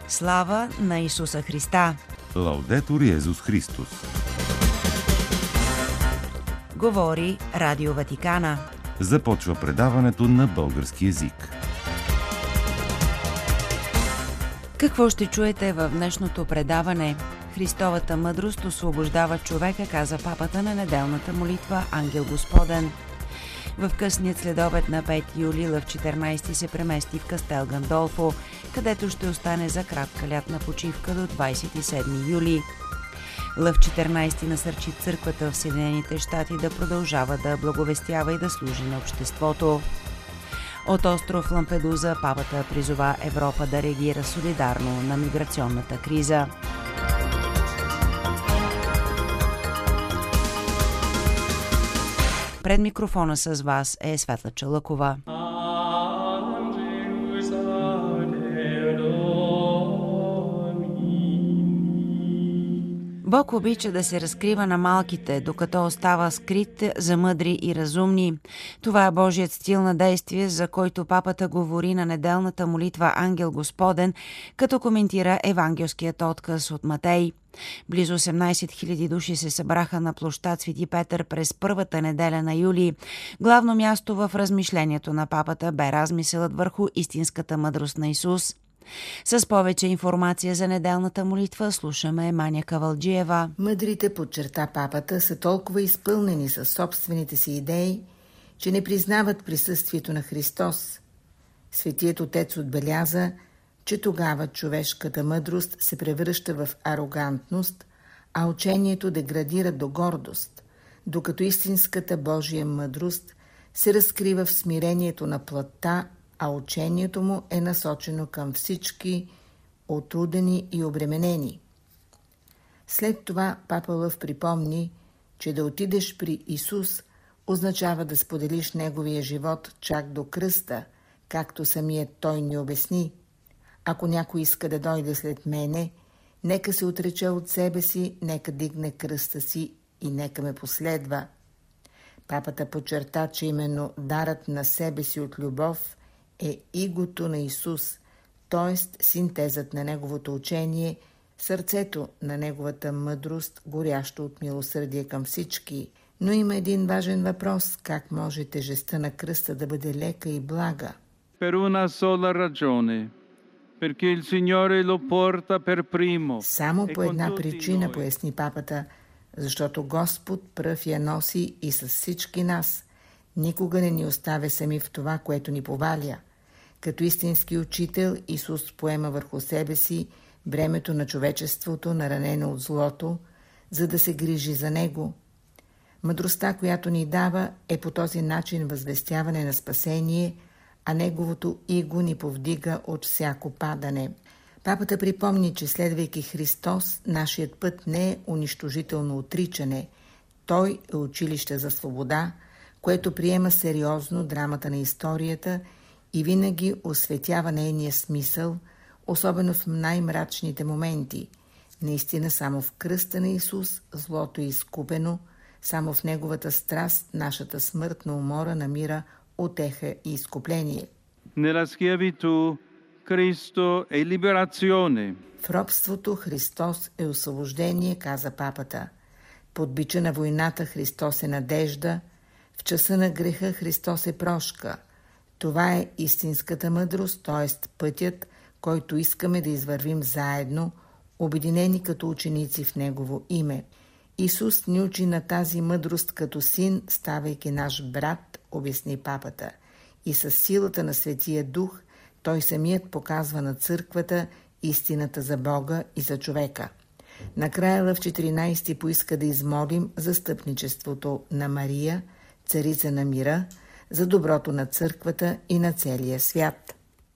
Слава на Исуса Христа! Лаудетур Йезус Христос! Говори Радио Ватикана. Започва предаването на български език. Какво ще чуете в днешното предаване? Христовата мъдрост освобождава човека, каза папата на неделната молитва Ангел Господен. В късният следобед на 5 юли Лъв 14 се премести в Кастел Гандолфо, където ще остане за кратка лятна почивка до 27 юли. Лъв 14 насърчи църквата в Съединените щати да продължава да благовестява и да служи на обществото. От остров Лампедуза папата призова Европа да реагира солидарно на миграционната криза. Пред микрофона с вас е Светла Чалъкова. Бог обича да се разкрива на малките, докато остава скрит за мъдри и разумни. Това е Божият стил на действие, за който папата говори на неделната молитва Ангел Господен, като коментира евангелският отказ от Матей. Близо 18 000 души се събраха на площад Свети Петър през първата неделя на юли. Главно място в размишлението на папата бе размисълът върху истинската мъдрост на Исус. С повече информация за неделната молитва слушаме Маня Кавалджиева. Мъдрите, подчерта папата, са толкова изпълнени със собствените си идеи, че не признават присъствието на Христос. Светият Отец отбеляза, че тогава човешката мъдрост се превръща в арогантност, а учението деградира до гордост, докато истинската Божия мъдрост се разкрива в смирението на плътта, а учението му е насочено към всички отрудени и обременени. След това папа Лъв припомни, че да отидеш при Исус означава да споделиш неговия живот чак до кръста, както самият той ни обясни. Ако някой иска да дойде след мене, нека се отрече от себе си, нека дигне кръста си и нека ме последва. Папата подчерта, че именно дарът на себе си от любов е игото на Исус, т.е. синтезът на неговото учение, сърцето на неговата мъдрост, горящо от милосърдие към всички. Но има един важен въпрос: как може тежестта на кръста да бъде лека и блага? Per una sola ragione, perché il Signore lo porta per primo. Само по една причина, поясни папата, защото Господ пръв я носи и с всички нас. Никога не ни оставя сами в това, което ни поваля. Като истински учител, Исус поема върху себе си бремето на човечеството, наранено от злото, за да се грижи за него. Мъдростта, която ни дава, е по този начин възвестяване на спасение, а неговото иго ни повдига от всяко падане. Папата припомни, че следвайки Христос, нашият път не е унищожително отричане. Той е училище за свобода, което приема сериозно драмата на историята и винаги осветява нейния смисъл, особено в най-мрачните моменти. Наистина само в кръста на Исус злото е изкупено, само в неговата страст нашата смъртна умора намира утеха и изкупление. Nella schiavitù Cristo è liberazione. В робството Христос е освобождение, каза папата. Под бича на войната Христос е надежда, в часа на греха Христос е прошка. Това е истинската мъдрост, т.е. пътят, който искаме да извървим заедно, обединени като ученици в Негово име. Исус ни учи на тази мъдрост като син, ставайки наш брат, обясни папата. И със силата на Светия Дух той самият показва на църквата истината за Бога и за човека. Накрая Лъв 14 поиска да измолим застъпничеството на Мария, царица на мира, за доброто на църквата и на целия свят.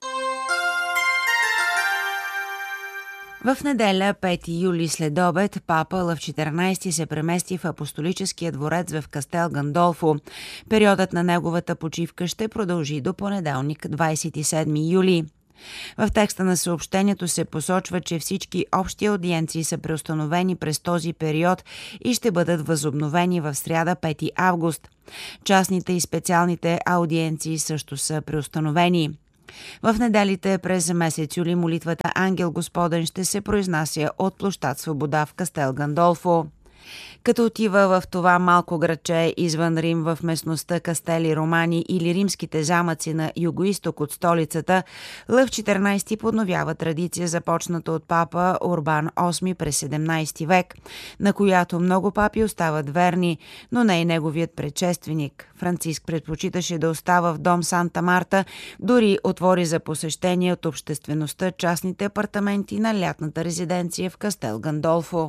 В неделя, 5 юли след обед, папа Лъв 14 се премести в апостолическия дворец в Кастел Гандолфо. Периодът на неговата почивка ще продължи до понеделник, 27 юли. В текста на съобщението се посочва, че всички общи аудиенции са преустановени през този период и ще бъдат възобновени в сряда 5 август. Частните и специалните аудиенции също са преустановени. В неделите през месец юли молитвата Ангел Господен ще се произнася от площад Свобода в Кастел Гандолфо. Като отива в това малко градче извън Рим в местността Кастели Романи или римските замъци на югоизток от столицата, Лъв 14 подновява традиция, започната от папа Урбан VIII през 17 век, на която много папи остават верни, но не и неговият предшественик. Франциск предпочиташе да остава в дом Санта Марта, дори отвори за посещение от обществеността частните апартаменти на лятната резиденция в Кастел Гандолфо.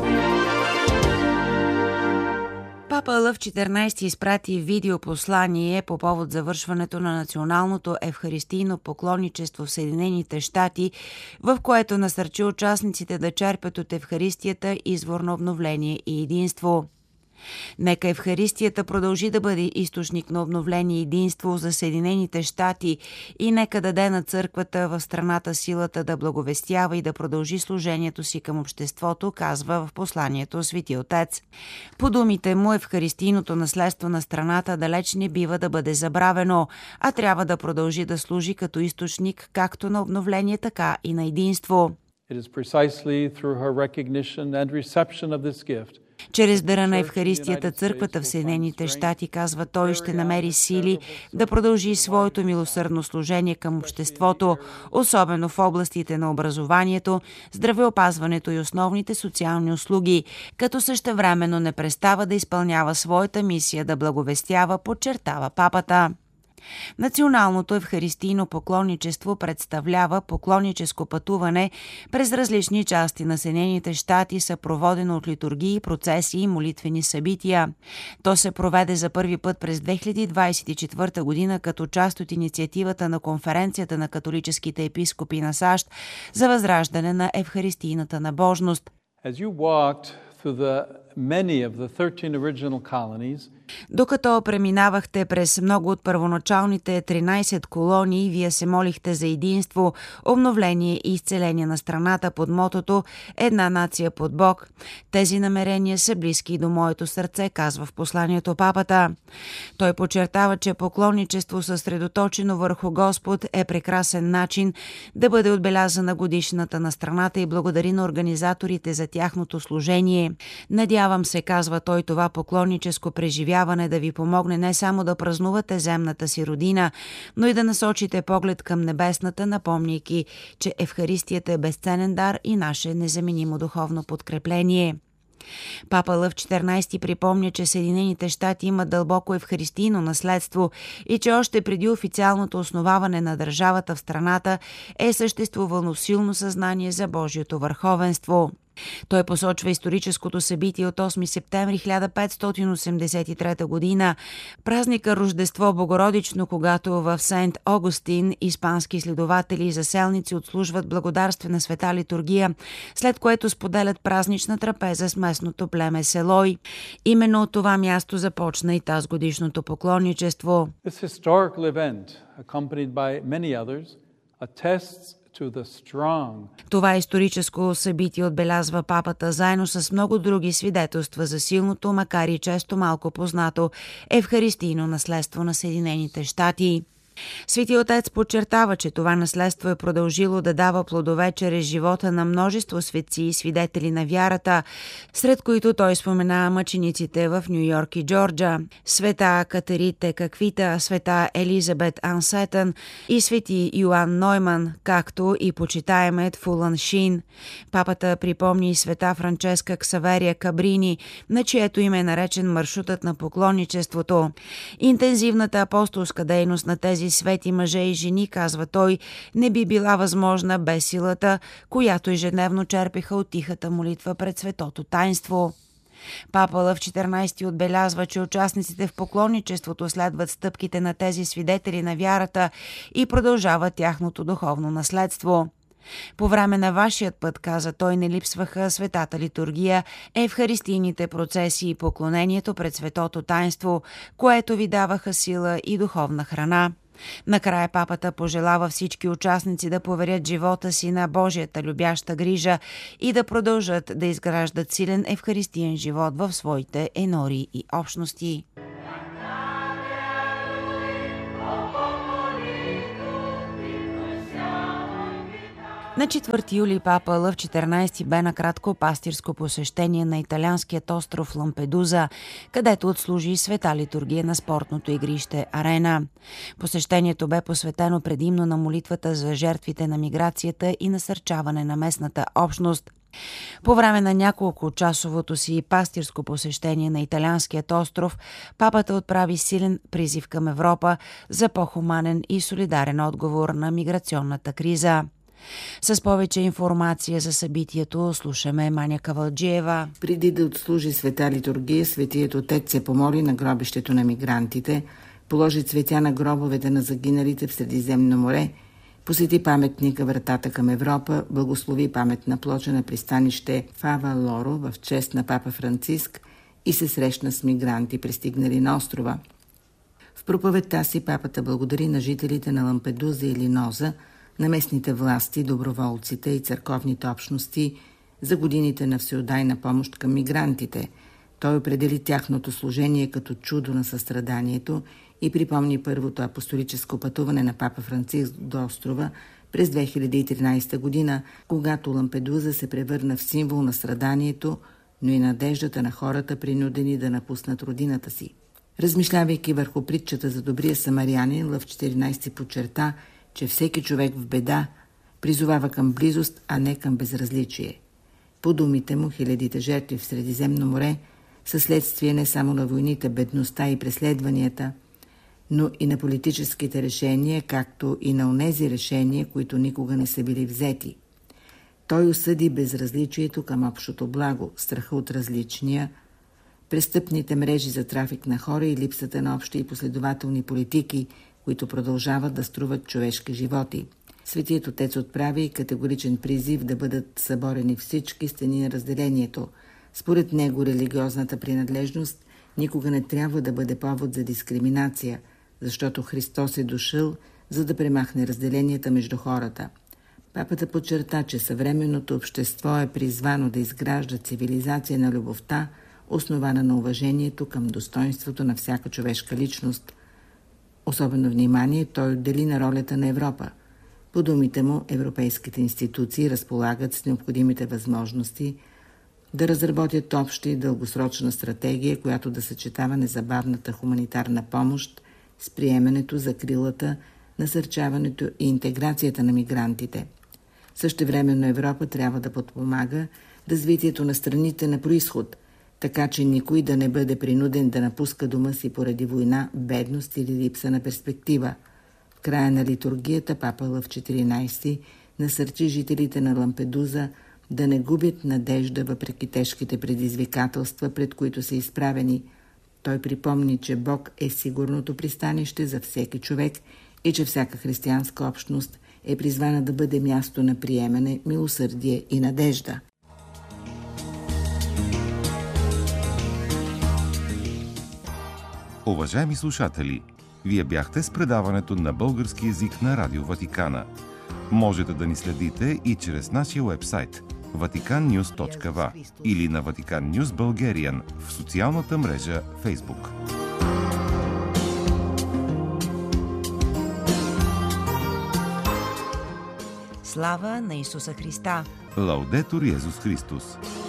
Папа Лъв 14 изпрати видеопослание по повод завършването на националното евхаристийно поклонничество в Съединените щати, в което насърчи участниците да черпят от Евхаристията извор на обновление и единство. Нека Евхаристията продължи да бъде източник на обновление и единство за Съединените щати и нека даде на църквата в страната силата да благовестява и да продължи служението си към обществото, казва в посланието Свети Отец. По думите му, евхаристийното наследство на страната далеч не бива да бъде забравено, а трябва да продължи да служи като източник както на обновление, така и на единство. Чрез дара на Евхаристията църквата в Съединените щати, казва той, ще намери сили да продължи своето милосърдно служение към обществото, особено в областите на образованието, здравеопазването и основните социални услуги, като същевременно не престава да изпълнява своята мисия да благовестява, подчертава папата. Националното евхаристийно поклонничество представлява поклонническо пътуване през различни части на Съединените щати, съпроводено от литургии, процеси и молитвени събития. То се проведе за първи път през 2024 година като част от инициативата на Конференцията на католическите епископи на САЩ за възраждане на евхаристийната набожност. Докато преминавахте през много от първоначалните 13 колонии, вие се молихте за единство, обновление и изцеление на страната под мотото «Една нация под Бог». Тези намерения са близки до моето сърце, казва в посланието папата. Той подчертава, че поклонничество съсредоточено върху Господ е прекрасен начин да бъде отбелязана годишната на страната и благодари на организаторите за тяхното служение. Надявам се, казва той, това поклонническо преживяване да ви помогне не само да празнувате земната си родина, но и да насочите поглед към небесната, напомняйки, че Евхаристията е безценен дар и наше незаменимо духовно подкрепление. Папа Лъв 14 припомня, че Съединените щати имат дълбоко евхаристийно наследство и че още преди официалното основаване на държавата в страната е съществувало силно съзнание за Божието върховенство. Той посочва историческото събитие от 8 септември 1583 година, празника Рождество Богородично, когато в Сент Огустин испански следователи и заселници отслужват благодарствена света литургия, след което споделят празнична трапеза с местното племе Селой. Именно от това място започна и тазгодишното поклонничество. Това историческо събитие, отбелязва папата, заедно с много други свидетелства за силното, макар и често малко познато, евхаристийно наследство на Съединените щати. Свети Отец подчертава, че това наследство е продължило да дава плодове чрез живота на множество светци и свидетели на вярата, сред които той споменава мъчениците в Ню Йорк и Джорджа, света Катерите Каквита, света Елизабет Ансетън и свети Йоан Нойман, както и почитаемият Фулан Шин. Папата припомни и света Франческа Ксаверия Кабрини, на чието име е наречен маршрутът на поклонничеството. Интензивната апостолска дейност на тези свети мъже и жени, казва той, не би била възможна без силата, която ежедневно черпеха от тихата молитва пред светото таинство. Папа Лъв 14 отбелязва, че участниците в поклонничеството следват стъпките на тези свидетели на вярата и продължават тяхното духовно наследство. По време на вашият път, каза той, не липсваха светата литургия, евхаристийните процеси и поклонението пред светото таинство, което ви даваха сила и духовна храна. Накрая папата пожелава всички участници да поверят живота си на Божията любяща грижа и да продължат да изграждат силен евхаристиен живот в своите енори и общности. На 4 юли папа Лъв 14 бе на кратко пастирско посещение на италианският остров Лампедуза, където отслужи света литургия на спортното игрище Арена. Посещението бе посветено предимно на молитвата за жертвите на миграцията и насърчаване на местната общност. По време на няколко часовото си пастирско посещение на италианският остров, папата отправи силен призив към Европа за по-хуманен и солидарен отговор на миграционната криза. С повече информация за събитието слушаме Маня Кавалджиева. Преди да отслужи света литургия, Светият Отец се помоли на гробището на мигрантите, положи цветя на гробовете на загиналите в Средиземно море, посети паметника Вратата към Европа, благослови паметна плоча на пристанище Фава Лоро в чест на папа Франциск и се срещна с мигранти, пристигнали на острова. В проповедта си папата благодари на жителите на Лампедуза и Линоза, на местните власти, доброволците и църковните общности за годините на всеотдайна помощ към мигрантите. Той определи тяхното служение като чудо на състраданието и припомни първото апостолическо пътуване на папа Франциск до острова през 2013 година, когато Лампедуза се превърна в символ на страданието, но и надеждата на хората, принудени да напуснат родината си. Размишлявайки върху притчата за добрия самарянин, Лъв 14 подчерта, че всеки човек в беда призовава към близост, а не към безразличие. По думите му, хилядите жертви в Средиземно море са следствие не само на войните, бедността и преследванията, но и на политическите решения, както и на онези решения, които никога не са били взети. Той осъди безразличието към общото благо, страха от различния, престъпните мрежи за трафик на хора и липсата на общи и последователни политики, които продължават да струват човешки животи. Светият Отец отправи категоричен призив да бъдат съборени всички стени на разделението. Според него религиозната принадлежност никога не трябва да бъде повод за дискриминация, защото Христос е дошъл, за да премахне разделенията между хората. Папата подчерта, че съвременното общество е призвано да изгражда цивилизация на любовта, основана на уважението към достоинството на всяка човешка личност. Особено внимание той отдели на ролята на Европа. По думите му, европейските институции разполагат с необходимите възможности да разработят обща и дългосрочна стратегия, която да съчетава незабавната хуманитарна помощ с приемането, закрилата, насърчаването и интеграцията на мигрантите. Същевременно Европа трябва да подпомага развитието на страните на произход, така че никой да не бъде принуден да напуска дома си поради война, бедност или липса на перспектива. В края на литургията папа Лъв 14 насърчи жителите на Лампедуза да не губят надежда въпреки тежките предизвикателства, пред които са изправени. Той припомни, че Бог е сигурното пристанище за всеки човек и че всяка християнска общност е призвана да бъде място на приемане, милосърдие и надежда. Уважаеми слушатели, вие бяхте с предаването на български език на Радио Ватикана. Можете да ни следите и чрез нашия уебсайт vaticannews.va или на Vatican News Bulgarian в социалната мрежа Facebook. Слава на Исуса Христа! Лаудетур Йезус Христос!